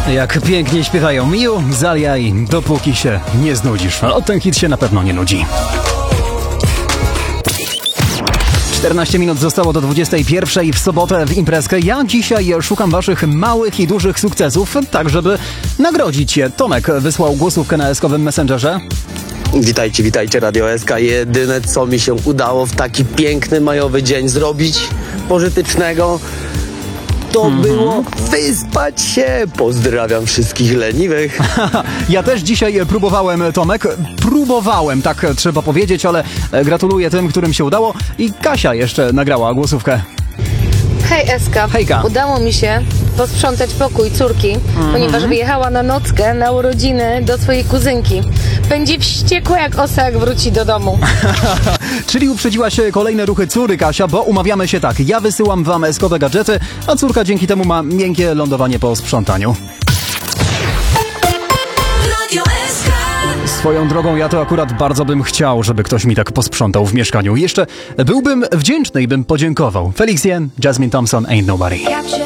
Jak pięknie śpiewają Miu, Zalia i Dopóki się nie znudzisz. O, ten hit się na pewno nie nudzi. 14 minut zostało do 21 w sobotę w imprezkę. Ja dzisiaj szukam waszych małych i dużych sukcesów, tak żeby nagrodzić je. Tomek wysłał głosówkę na eskowym Messengerze. Witajcie Radio SK. Jedyne co mi się udało w taki piękny majowy dzień zrobić pożytecznego, to było wyspać się. Pozdrawiam wszystkich leniwych. Ja też dzisiaj próbowałem, Tomek. Próbowałem, tak trzeba powiedzieć, ale gratuluję tym, którym się udało. I Kasia jeszcze nagrała głosówkę. Hej Eska, Hejka. Udało mi się posprzątać pokój córki, ponieważ wyjechała na nockę na urodziny do swojej kuzynki. Będzie wściekła jak osa, jak wróci do domu. Czyli uprzedziłaś kolejne ruchy córy, Kasia, bo umawiamy się tak. Ja wysyłam wam eskowe gadżety, a córka dzięki temu ma miękkie lądowanie po sprzątaniu. Swoją drogą, ja to akurat bardzo bym chciał, żeby ktoś mi tak posprzątał w mieszkaniu. Jeszcze byłbym wdzięczny i bym podziękował. Felix Jen, Jasmine Thompson, Ain't Nobody.